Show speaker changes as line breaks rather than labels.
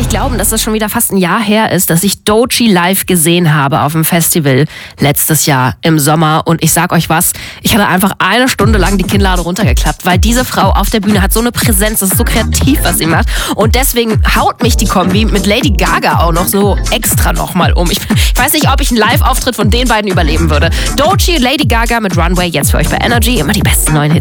nicht glauben, dass es schon wieder fast ein Jahr her ist, dass ich Doechii live gesehen habe auf dem Festival letztes Jahr im Sommer. Und ich sag euch was, ich hatte einfach 1 Stunde lang die Kinnlade runtergeklappt, weil diese Frau auf der Bühne hat so eine Präsenz, das ist so kreativ, was sie macht. Und deswegen haut mich die Kombi mit Lady Gaga auch noch so extra nochmal um. Ich weiß nicht, ob ich einen Live-Auftritt von den beiden überleben würde. Doechii, Lady Gaga mit Runway, jetzt für euch bei Energy. Immer die besten neuen Hits.